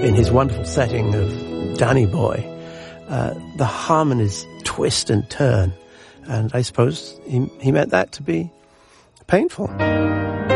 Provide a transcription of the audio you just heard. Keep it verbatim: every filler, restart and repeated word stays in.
in his wonderful setting of Danny Boy, uh, the harmonies twist and turn. And I suppose he, he meant that to be painful.